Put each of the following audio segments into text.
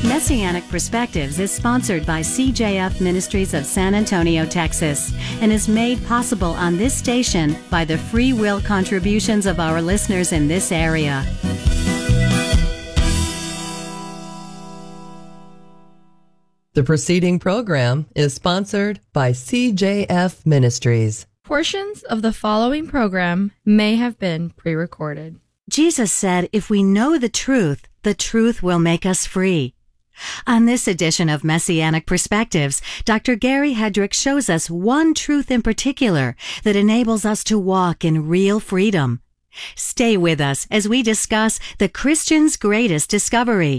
Messianic Perspectives is sponsored by CJF Ministries of San Antonio, Texas, and is made possible on this station by the free will contributions of our listeners in this area. The preceding program is sponsored by CJF Ministries. Portions of the following program may have been pre-recorded. Jesus said, if we know the truth will make us free. On this edition of Messianic Perspectives, Dr. Gary Hedrick shows us one truth in particular that enables us to walk in real freedom. Stay with us as we discuss the Christian's greatest discovery.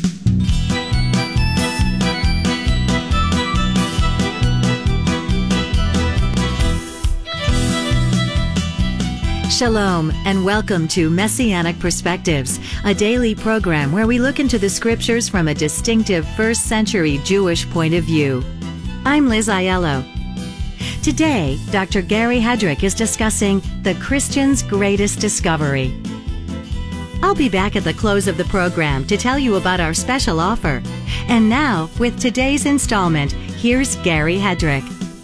Shalom, and welcome to Messianic Perspectives, a daily program where we look into the scriptures from a distinctive first-century Jewish point of view. I'm Liz Aiello. Today, Dr. Gary Hedrick is discussing the Christian's greatest discovery. I'll be back at the close of the program to tell you about our special offer. And now, with today's installment, here's Gary Hedrick.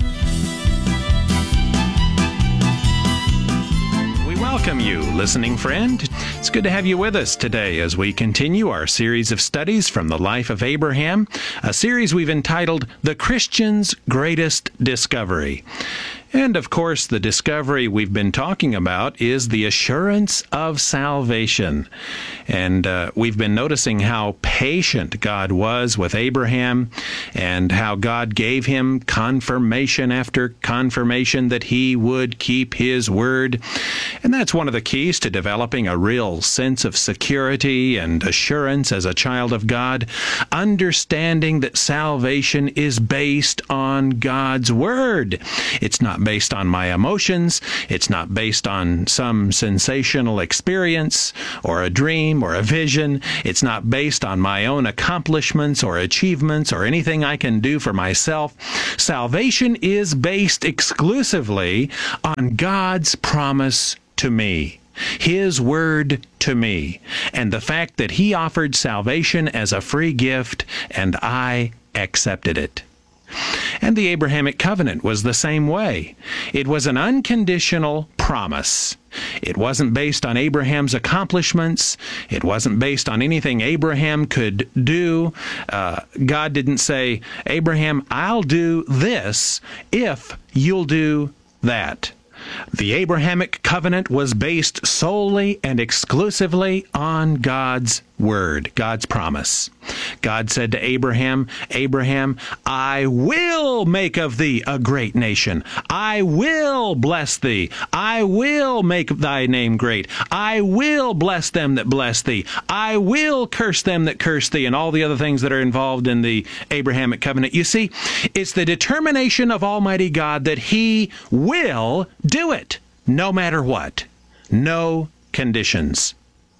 Welcome you, listening friend. It's good to have you with us today as we continue our series of studies from the life of Abraham, a series we've entitled The Christian's Greatest Discovery. And of course, the discovery we've been talking about is the assurance of salvation. And we've been noticing how patient God was with Abraham and how God gave him confirmation after confirmation that he would keep his word. And that's one of the keys to developing a real sense of security and assurance as a child of God, understanding that salvation is based on God's word. It's not based on my emotions. It's not based on some sensational experience or a dream or a vision. It's not based on my own accomplishments or achievements or anything I can do for myself. Salvation is based exclusively on God's promise to me, His word to me, and the fact that He offered salvation as a free gift, and I accepted it. And the Abrahamic covenant was the same way. It was an unconditional promise. It wasn't based on Abraham's accomplishments. It wasn't based on anything Abraham could do. God didn't say, Abraham, I'll do this if you'll do that. The Abrahamic covenant was based solely and exclusively on God's word, God's promise. God said to Abraham, Abraham, I will make of thee a great nation. I will bless thee. I will make thy name great. I will bless them that bless thee. I will curse them that curse thee, and all the other things that are involved in the Abrahamic covenant. You see, it's the determination of Almighty God that He will do it, no matter what. No conditions.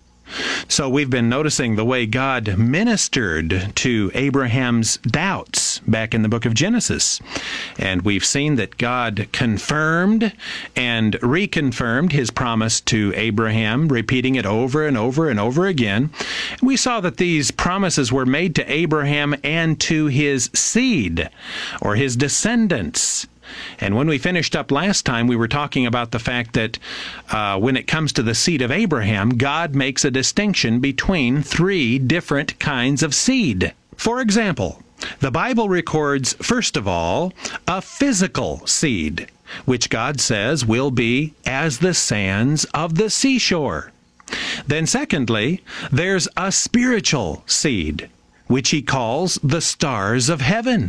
So we've been noticing the way God ministered to Abraham's doubts back in the book of Genesis. And we've seen that God confirmed and reconfirmed His promise to Abraham, repeating it over and over and over again. We saw that these promises were made to Abraham and to his seed, or his descendants. And when we finished up last time, we were talking about the fact that when it comes to the seed of Abraham, God makes a distinction between three different kinds of seed. For example, the Bible records, first of all, a physical seed, which God says will be as the sands of the seashore. Then secondly, there's a spiritual seed, which He calls the stars of heaven.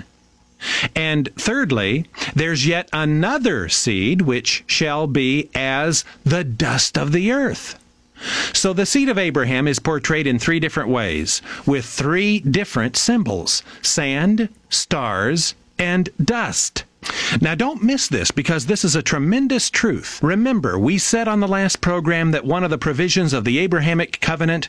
And thirdly, there's yet another seed which shall be as the dust of the earth. So the seed of Abraham is portrayed in three different ways, with three different symbols: sand, stars, and dust. Now, don't miss this, because this is a tremendous truth. Remember, we said on the last program that one of the provisions of the Abrahamic covenant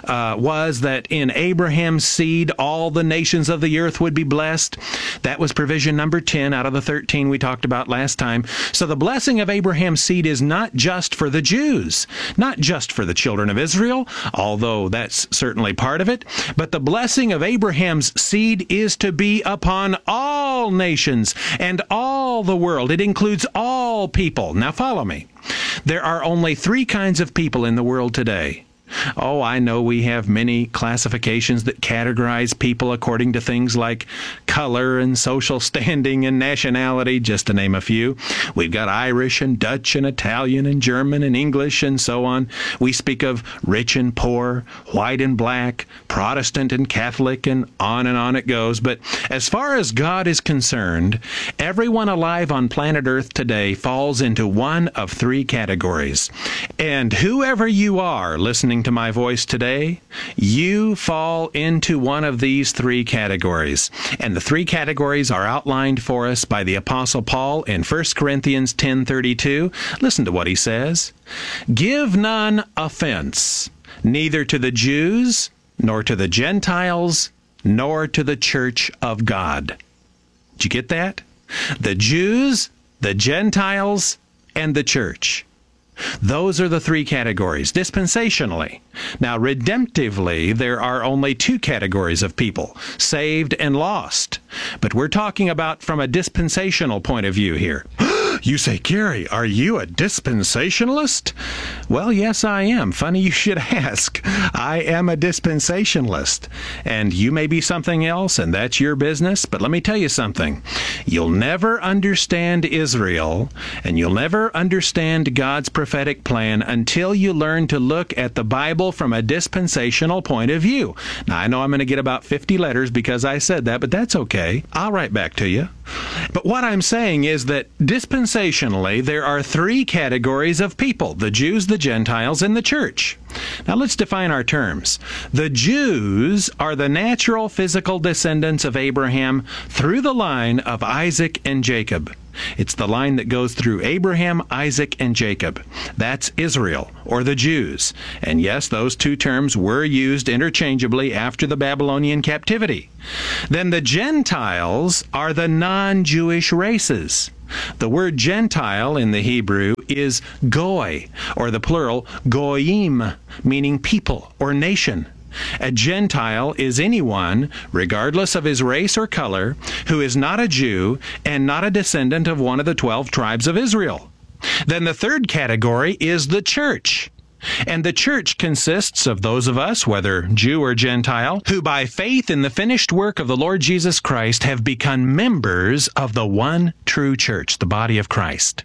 was that in Abraham's seed, all the nations of the earth would be blessed. That was provision number 10 out of the 13 we talked about last time. So the blessing of Abraham's seed is not just for the Jews, not just for the children of Israel, although that's certainly part of it, but the blessing of Abraham's seed is to be upon all nations and all the world. It includes all people. Now follow me. There are only 3 kinds of people in the world today. Oh, I know we have many classifications that categorize people according to things like color and social standing and nationality, just to name a few. We've got Irish and Dutch and Italian and German and English and so on. We speak of rich and poor, white and black, Protestant and Catholic, and on it goes. But as far as God is concerned, everyone alive on planet Earth today falls into one of 3 categories. And whoever you are listening to my voice today, you fall into one of these 3 categories. And the 3 categories are outlined for us by the Apostle Paul in 1 Corinthians 10:32. Listen to what he says. Give none offense, neither to the Jews, nor to the Gentiles, nor to the church of God. Did you get that? The Jews, the Gentiles, and the church. Those are the 3 categories, dispensationally. Now, redemptively, there are only 2 categories of people, saved and lost. But we're talking about from a dispensational point of view here. You say, Gary, are you a dispensationalist? Well, yes, I am. Funny you should ask. I am a dispensationalist. And you may be something else, and that's your business. But let me tell you something. You'll never understand Israel, and you'll never understand God's prophetic plan until you learn to look at the Bible from a dispensational point of view. Now, I know I'm going to get about 50 letters because I said that, but that's okay. I'll write back to you. But what I'm saying is that dispensationally, there are 3 categories of people: the Jews, the Gentiles, and the church. Now let's define our terms. The Jews are the natural physical descendants of Abraham through the line of Isaac and Jacob. It's the line that goes through Abraham, Isaac, and Jacob. That's Israel, or the Jews. And yes, those 2 terms were used interchangeably after the Babylonian captivity. Then the Gentiles are the non-Jewish races. The word Gentile in the Hebrew is goy, or the plural goyim, meaning people or nation. A Gentile is anyone, regardless of his race or color, who is not a Jew and not a descendant of one of the 12 tribes of Israel. Then the 3rd category is the church. And the church consists of those of us, whether Jew or Gentile, who by faith in the finished work of the Lord Jesus Christ have become members of the one true church, the body of Christ.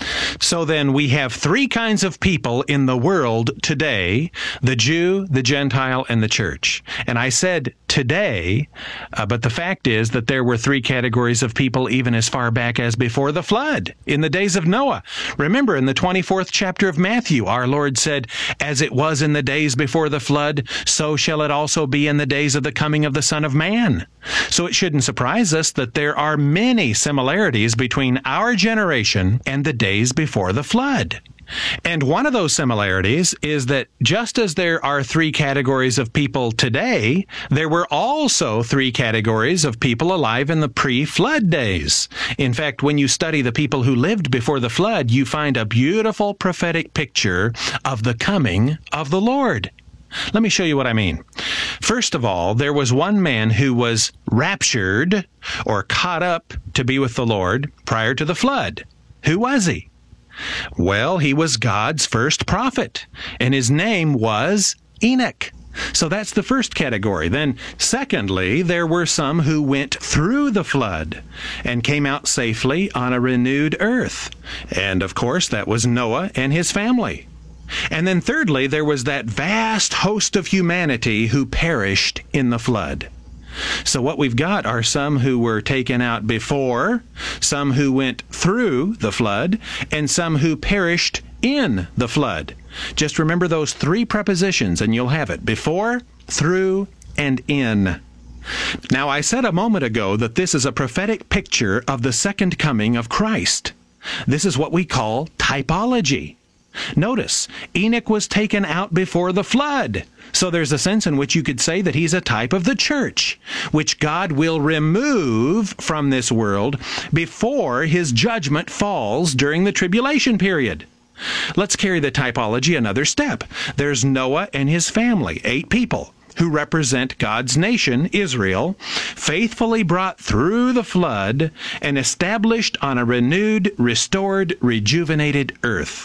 So then we have 3 kinds of people in the world today: the Jew, the Gentile, and the church. And I said today, but the fact is that there were 3 categories of people even as far back as before the flood, in the days of Noah. Remember, in the 24th chapter of Matthew, our Lord said, "As it was in the days before the flood, so shall it also be in the days of the coming of the Son of Man." So it shouldn't surprise us that there are many similarities between our generation and the days before the flood. And one of those similarities is that just as there are 3 categories of people today, there were also 3 categories of people alive in the pre-flood days. In fact, when you study the people who lived before the flood, you find a beautiful prophetic picture of the coming of the Lord. Let me show you what I mean. First of all, there was one man who was raptured or caught up to be with the Lord prior to the flood. Who was he? Well, he was God's first prophet, and his name was Enoch. So that's the first category. Then, secondly, there were some who went through the flood and came out safely on a renewed earth. And, of course, that was Noah and his family. And then thirdly, there was that vast host of humanity who perished in the flood. So what we've got are some who were taken out before, some who went through the flood, and some who perished in the flood. Just remember those 3 prepositions and you'll have it: before, through, and in. Now, I said a moment ago that this is a prophetic picture of the second coming of Christ. This is what we call typology. Notice, Enoch was taken out before the flood. So there's a sense in which you could say that he's a type of the church, which God will remove from this world before his judgment falls during the tribulation period. Let's carry the typology another step. There's Noah and his family, 8 people, who represent God's nation, Israel, faithfully brought through the flood and established on a renewed, restored, rejuvenated earth.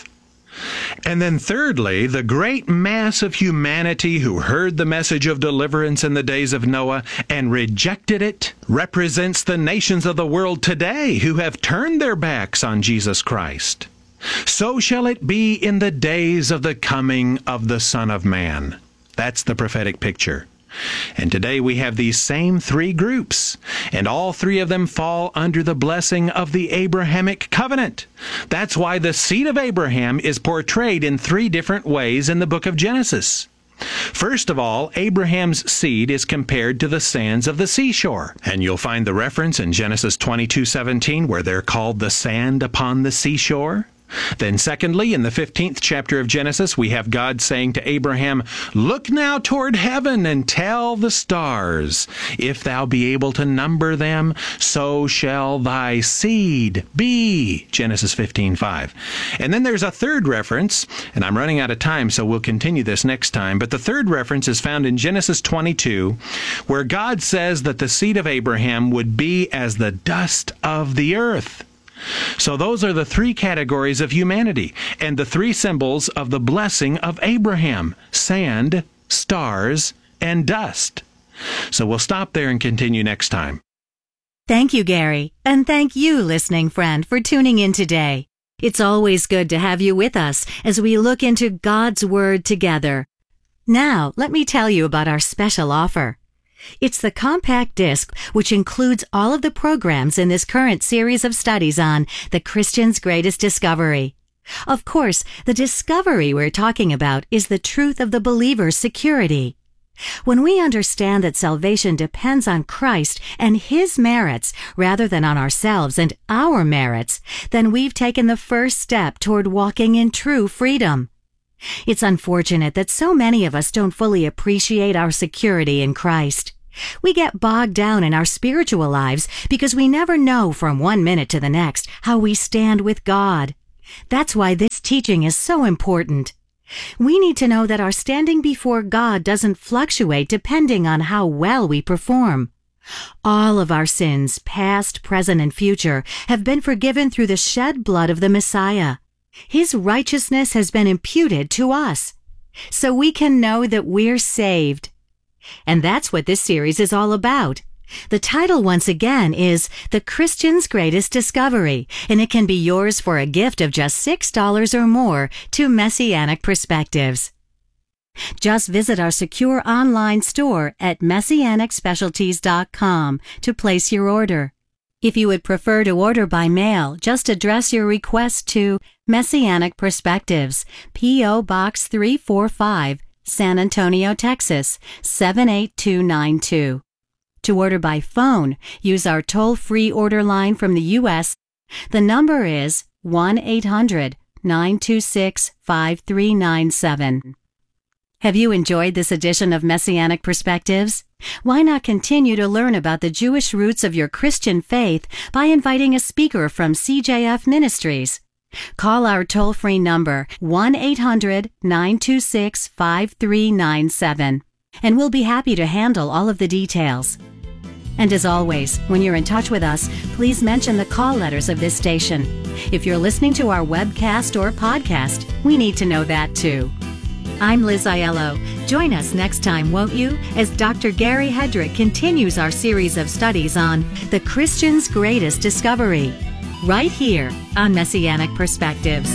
And then thirdly, the great mass of humanity who heard the message of deliverance in the days of Noah and rejected it represents the nations of the world today who have turned their backs on Jesus Christ. So shall it be in the days of the coming of the Son of Man. That's the prophetic picture. And today we have these same 3 groups, and all 3 of them fall under the blessing of the Abrahamic covenant. That's why the seed of Abraham is portrayed in 3 different ways in the book of Genesis. First of all, Abraham's seed is compared to the sands of the seashore, and you'll find the reference in Genesis 22:17 where they're called the sand upon the seashore. Then secondly, in the 15th chapter of Genesis, we have God saying to Abraham, "Look now toward heaven and tell the stars. If thou be able to number them, so shall thy seed be." Genesis 15:5. And then there's a third reference, and I'm running out of time, so we'll continue this next time. But the third reference is found in Genesis 22, where God says that the seed of Abraham would be as the dust of the earth. So those are the 3 categories of humanity and the 3 symbols of the blessing of Abraham: sand, stars, and dust. So we'll stop there and continue next time. Thank you, Gary, and thank you, listening friend, for tuning in today. It's always good to have you with us as we look into God's Word together. Now, let me tell you about our special offer. It's the compact disc, which includes all of the programs in this current series of studies on the Christian's Greatest Discovery. Of course, the discovery we're talking about is the truth of the believer's security. When we understand that salvation depends on Christ and His merits rather than on ourselves and our merits, then we've taken the first step toward walking in true freedom. It's unfortunate that so many of us don't fully appreciate our security in Christ. We get bogged down in our spiritual lives because we never know from one minute to the next how we stand with God. That's why this teaching is so important. We need to know that our standing before God doesn't fluctuate depending on how well we perform. All of our sins, past, present, and future, have been forgiven through the shed blood of the Messiah. His righteousness has been imputed to us, so we can know that we're saved. And that's what this series is all about. The title, once again, is The Christian's Greatest Discovery, and it can be yours for a gift of just $6 or more to Messianic Perspectives. Just visit our secure online store at messianicspecialties.com to place your order. If you would prefer to order by mail, just address your request to Messianic Perspectives, P.O. Box 345, San Antonio, Texas, 78292. To order by phone, use our toll-free order line from the U.S. The number is 1-800-926-5397. Have you enjoyed this edition of Messianic Perspectives? Why not continue to learn about the Jewish roots of your Christian faith by inviting a speaker from CJF Ministries? Call our toll-free number, 1-800-926-5397, and we'll be happy to handle all of the details. And as always, when you're in touch with us, please mention the call letters of this station. If you're listening to our webcast or podcast, we need to know that too. I'm Liz Aiello. Join us next time, won't you, as Dr. Gary Hedrick continues our series of studies on the Christian's Greatest Discovery, right here on Messianic Perspectives.